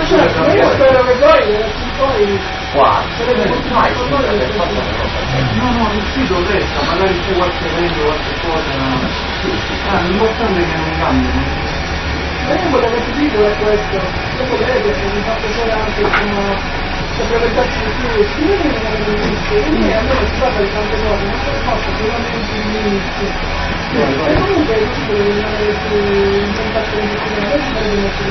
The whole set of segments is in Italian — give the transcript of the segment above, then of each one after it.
certo, io spero che poi qua no, il sito resta, magari c'è qualche evento, qualche cosa. L'importante è che non cambiano. quello che ti dico è questo, dopo vedete che mi fa piacere anche se presentarci di più simili quindi almeno si parla di tante cose, non per forza solamente l'inizio. E comunque è giusto di rimanere più in contatto con il cinema, adesso per di molto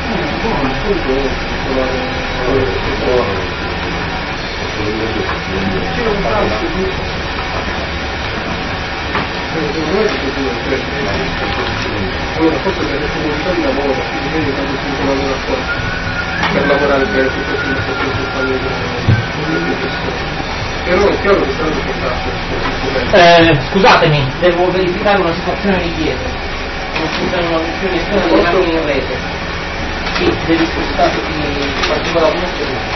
allora forse per le comunità di lavoro quindi meglio quando si lavora fuori per lavorare bene su questo però è chiaro che saranno portate scusatemi, devo verificare una situazione di chiesa. Non funziona una funzione esterna delle macchine in rete. Sì, devi spostare di particolarmente.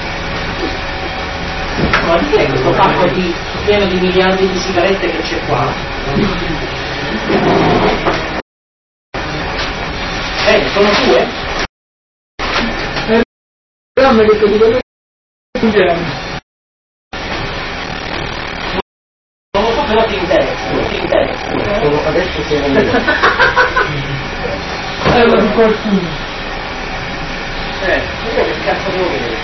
Ma di che è questo pacco pieno di miliardi di sigarette che c'è qua? Sono tue? Dammi che ti dico non lo so, però ti interessa. Adesso siamo lì. di qualcuno. Io che cazzo devo vedere?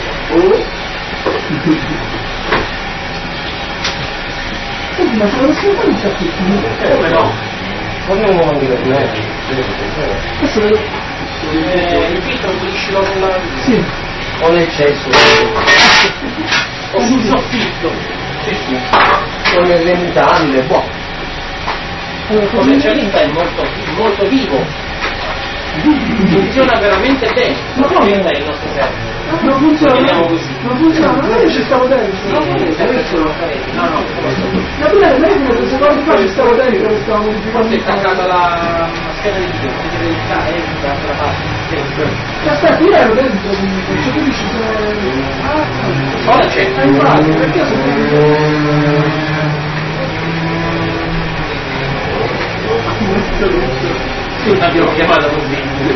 Ma sono riuscito a non capire. Come no? Come non lo vedo? Questo vedo. Il filtro puliscilo con la... Sì. O l'eccesso. O sul soffitto. Sì. Con le mutande, boh. Allora, Il commercialista è molto vivo. Funziona veramente bene. Ma come? È il nostro server. Non funziona, ma io ci stavo dentro. No. Ma prima lei come se quando fa ci stavo dentro e stavo modificando. Forse è attaccata la scheda di video, potete vedere la parte. Aspetta, io ero dentro comunque, cioè tu dici che... Ora c'è. Infatti, perché sono... Sì, l'abbiamo chiamata così.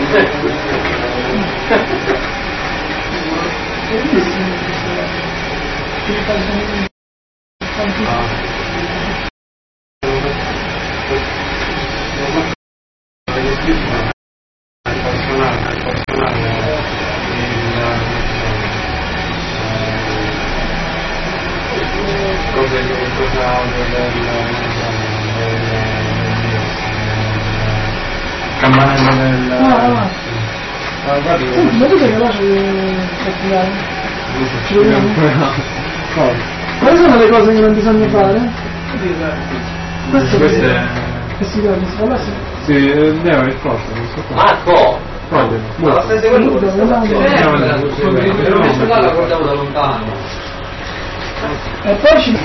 Campanello del... Senti, ma tu sei capace di calcolare? Ci proviamo? Quali sono le cose che non bisogna fare? Questo è... Che si deve sfalare? Sì, Neo è il prossimo. Marco! Ma la stai seguendo? L'ho messo là, la guardiamo da lontano. E poi ci...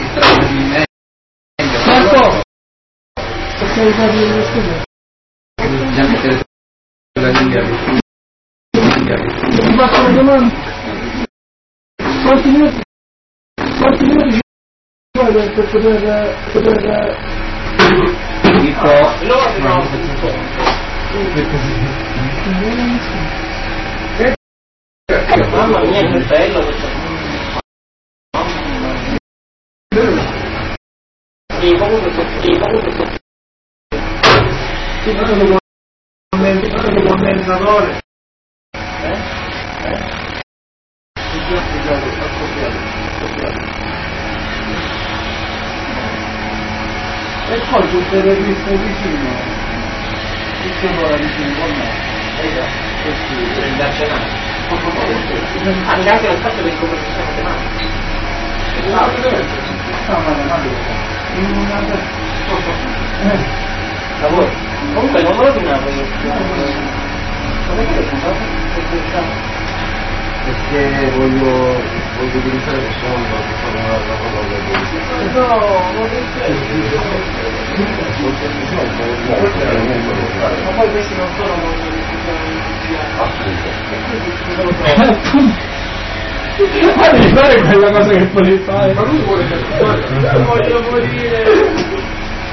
Marco! Perché hai fatto le scuole? Ti faccio una domanda. Quanti minuti ci vuole per poter... Mamma mia, che bello questo. Sì, comunque. Sì, fatto condensatore. E poi tutte le viste vicino, tutte ora vicino con me. Questi da cenare. Anche al fatto che conversazione matematica. In una Lavoro. Comunque non me lo finavo io. Come che perché voglio utilizzare il sonno per fare una cosa del no, non ma poi questi non sono Devi fare quella cosa che puoi fare. ma lui vuole fare voglio morire.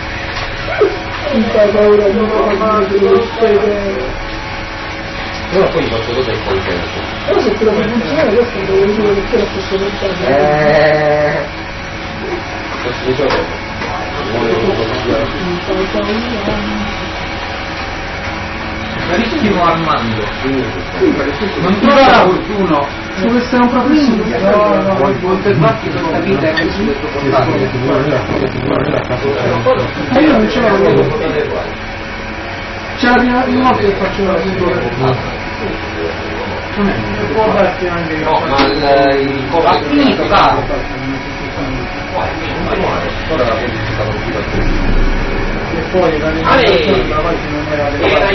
Tutta paura di non lo poi qualche cosa è contento. Però se quello che funziona questo devo dire che te lo posso portare. Questo dicevo. Carissimo Armando, non Però trova opportuno deve essere un professionista. conservarti questa vita e questo del tuo portatile. Ma io non ce l'ho. C'è la prima volta che faccio la video. Può darsi anche No, ma il costo Ha finito, caro. ora la pubblicità non si fa. e poi la non era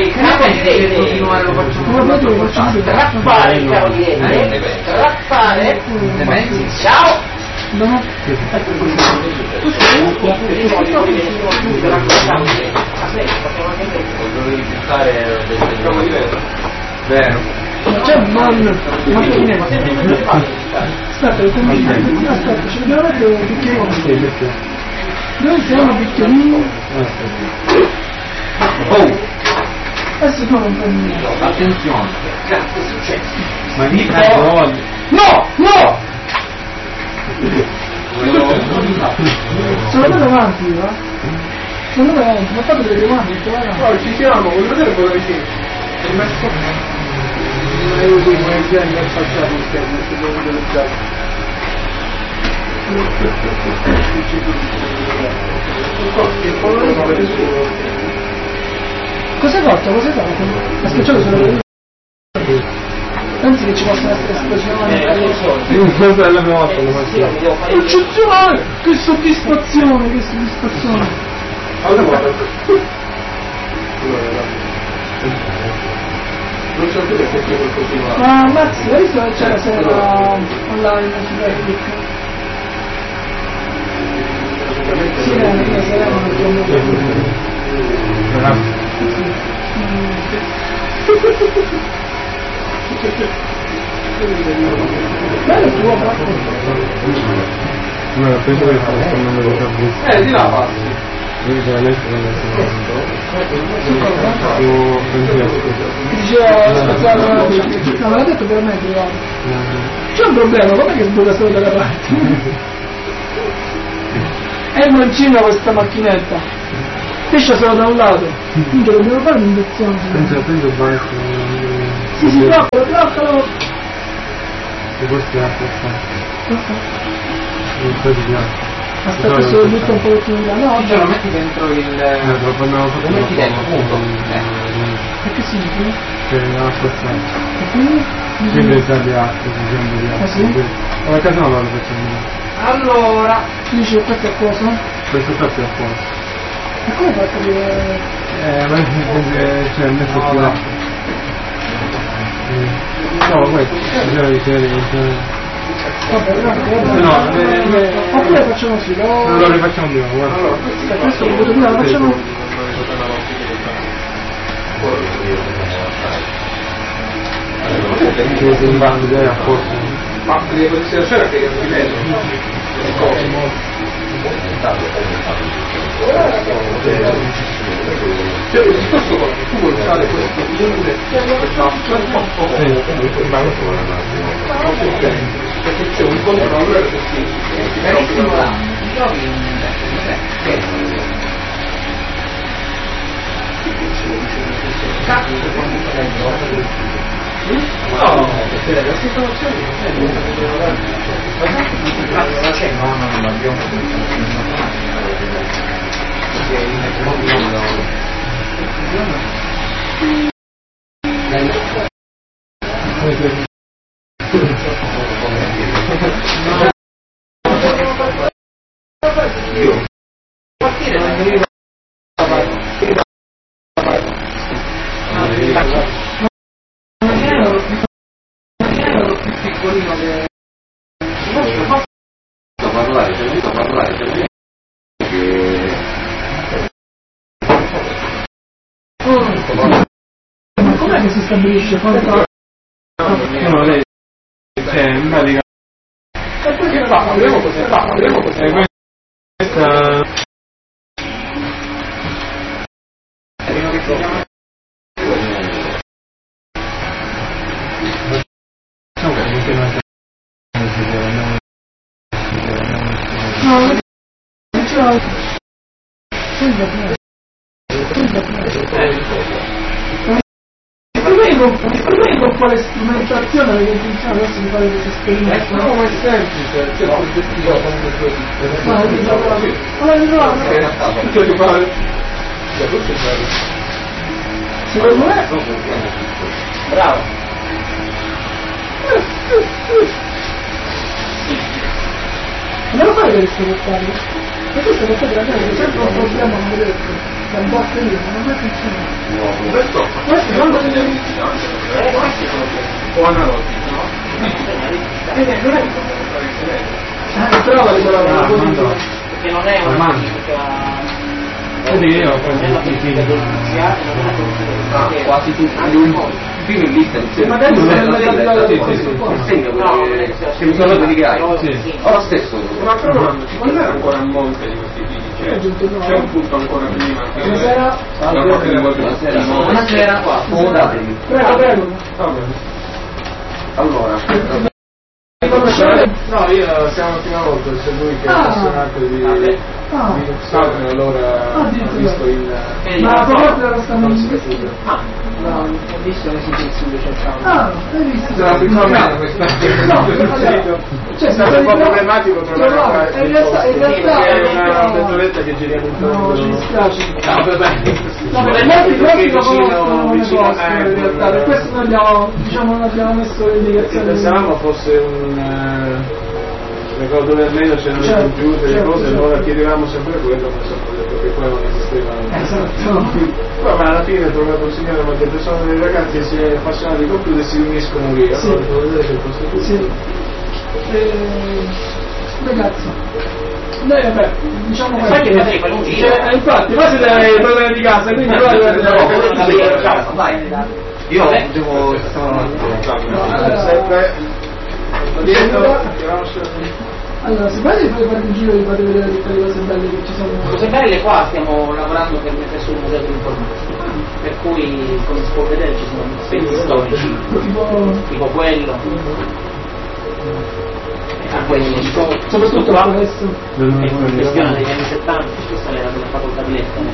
Trappare, caro cliente, trappare, ciao! Dovevi fissare del diverso. Vero. C'è un man, ma che ne aspetta, ci dobbiamo mettere un bicchierino. Noi siamo un bicchierino. Adesso tu non prendi niente. attenzione, Grazie, successo. ma lì No! No! Sono andato avanti, va? Sono andato avanti, ma fate vedere avanti, Poi ci siamo, voglio vedere cosa vicino. io qui come gente a facciare un schermo, se devo utilizzare. Cosa hai fatto? Cosa hai fatto? Ha schiacciato solo io. Pensi che ci possano essere esplosioni? Questa è la prima volta che lo faccio. Eccezionale! Che soddisfazione, che soddisfazione! Allora, non so più perché c'è qualcosa. Ma Max, hai visto che c'è la sera online su Facebook? Sì, la sera non bello tuo, bravo. No, penso che sto andando a giocare. Di là passi. Io già letto Su cosa? su Francesco. Ti diceva spazzato la luce. No, me l'ha detto per me è privato. C'è un problema, com'è che sbuca solo dalla parte? È mancina questa macchinetta. Pesce solo da un lato. Quindi dobbiamo fare un'inversione. Penso basta. Sì, bloccalo. E questo è acqua. Non so di piace. Aspetta solo butta un pochettino di là. No, Ce lo metti dentro il... Lo metti dentro, punto. perché si dice? Che è acqua sempre. E quindi? Quindi sa di acqua, diciamo di acqua. Ah, sì? Ma a casa non lo facciamo. Allora, Si dice che questo è cosa? Questo sta più a posto. E come fa a capire? Ma c'è messo più acqua. No, questo, bisogna ricevere. No, oppure facciamo così, non lo rifacciamo di nuovo, guarda. aspetta, questo lo vedo prima, lo facciamo. Che si invade idea a forza. Ma le posizioni c'era che io ti vedo. Cioè, il discorso è che tu vuoi usare queste linee perché c'è un controller che si Carissimo là, no, perché la situazione non abbiamo Com'è che si stabilisce? No, lei c'è in pratica. E poi che fa? apriamo così. Questa con quale strumentazione avete intenzione adesso di fare questo esperimento? No, ma è semplice, c'è l'oggettivo di fare. Secondo me Bravo. andiamo a fare questo portale. E questo portale ragazzi è sempre un problema come detto da un po' a periodo, non è funziona. Questo non lo O analogico, no? però vale quella Perché non è una fisica. Io non è una fisica differenziata, non è una fisica quasi tutti fino in lista magari non se è la segno che mi sono quelli che hai ora stesso Ma però non era ancora a monte di questi tipi, c'è un punto ancora prima che buonasera. Buonasera. Accomodatevi. Prego. Allora no, io siamo la prima volta, c'è lui che è appassionato di Linux, allora ho visto il ma proprio stanno in No, ho visto le situazioni che c'erano. hai visto? la prima volta questa Cioè, è stato un po' problematico trovare in realtà è una mezz'oretta che giriamo intorno. no, ci dispiace. No, vabbè. No, perché molti lo conoscono vicino in realtà, per questo noi non abbiamo messo le indicazioni. Pensavamo fosse un dove almeno c'erano i computer e cose, allora chiedevamo sempre quello, ma insomma ho detto che poi non esistevano. Esatto. Ma alla fine ho trovato un signore, ma che sono dei ragazzi che si appassionano di computer e si uniscono lì, allora devo vedere che questo qui. Sì. Ragazzi, noi vabbè, diciamo Sai che potrei fare un giro? infatti, ma siete i padroni di casa, quindi vai io devo allora, se vai fate fare un giro e fate vedere tutte le cose belle che ci sono. Cose belle qua stiamo lavorando per mettere sul museo dell'informatica, per cui come si può vedere ci sono pezzi storici, tipo quello, quelli Soprattutto qua, questo. questione degli anni 70, questa era della facoltà di lettere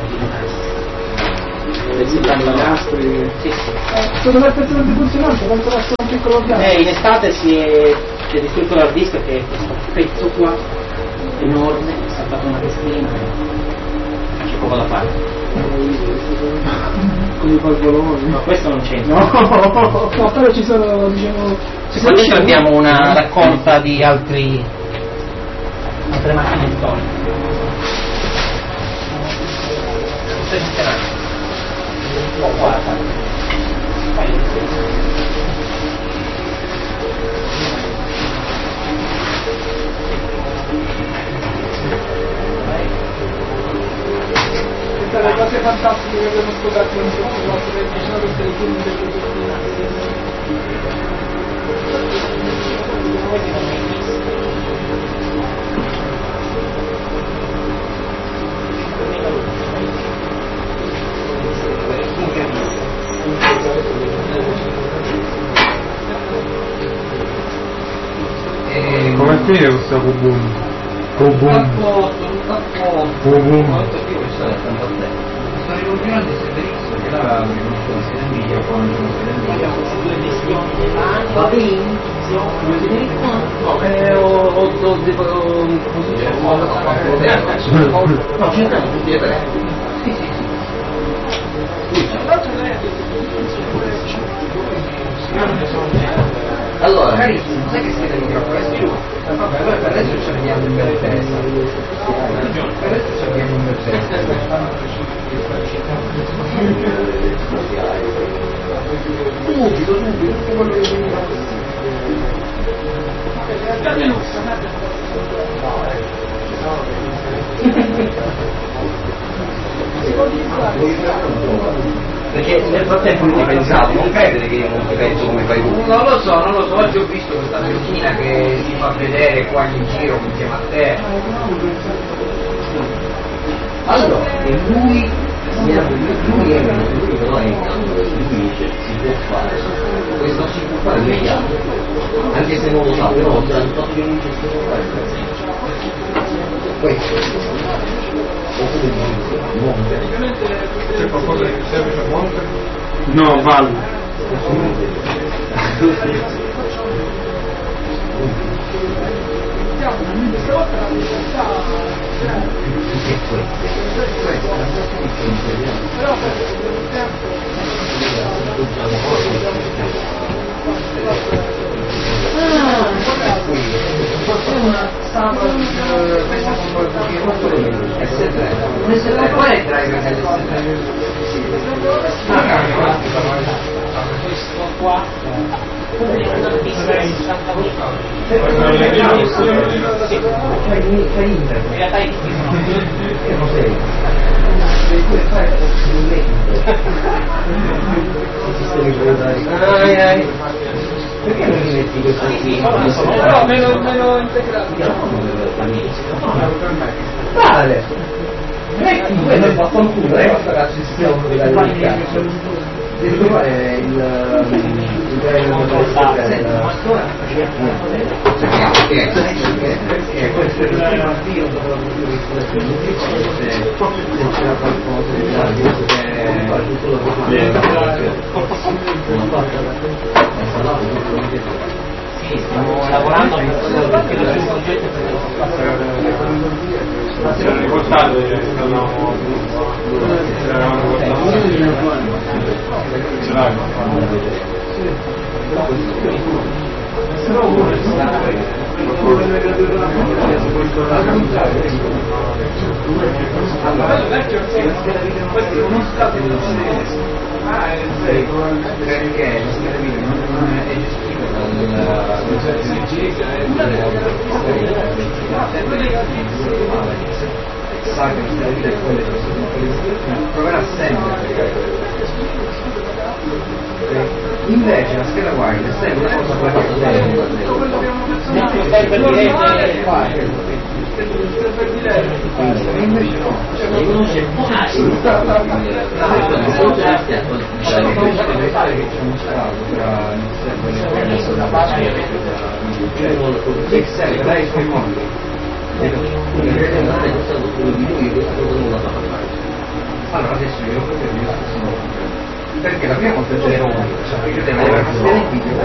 del 79. Sì. Secondo me è perfettamente funzionante, penso lascia un piccolo piano. In estate si è distrutto l'hard disk, che è questo pezzo qua enorme, è saltato una testina, c'è poco da fare. Come i palvoloni. No, questo non c'entra. No, però ci sono, diciamo. Qua dentro abbiamo una raccolta di altre macchine storiche. Stai funzionando. Oh, guarda. Questa è le cose fantastiche che abbiamo scoperto in questo nostro vicino queste le film del come finire questo Kubum? sto rivolgendo il servizio che là mi conosco la Emilia quando va bene? No, ci stanno tutti e tre. Allora, carissimo, sai che siete il microfono? Vabbè, allora per adesso ci vediamo in bel testa. Per adesso ci vediamo in bel testa. Subito, tutto quello che mi perché nel frattempo io ti pensavo, non credere che io non ti penso come fai tu. Non lo so, oggi ho visto questa vecchina che si fa vedere qua in giro insieme a te. Allora, e lui è però è in campo, lui dice si può fare, questo si può fare immediato, anche se non lo sa, però già il fatto che non si può fare. questo oppure di monte. C'è qualcosa che serve per monte? No, valle. Qual è il driver dell'S3? Questo qua in realtà i tutti perché non mi metti questo qui? Però meno integrati. Vale! Metti quello è fatto un culo, questo cazzo si sta un livello di cazzo. Devi fare il livello perché questo è il partito dopo c'era qualcosa di fa tutto sì, stiamo lavorando perché lo stesso progetto è per lo Si erano riportato, eravamo perché la scheda video non è gestita sa che la scheda video è quella che proverà sempre invece la scheda wide è sempre una cosa per invece no Excel dai i suoi mondi allora adesso io perché la prima volta è perché deve avere una scheda di video